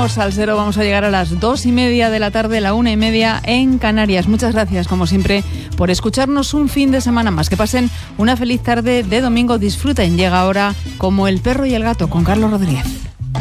próximo Salsero vamos a llegar a las 2:30 de la tarde, 1:30 en Canarias. Muchas gracias, como siempre, por escucharnos un fin de semana más. Que pasen una feliz tarde de domingo. Disfruten. Llega ahora Como el perro y el gato con Carlos Rodríguez.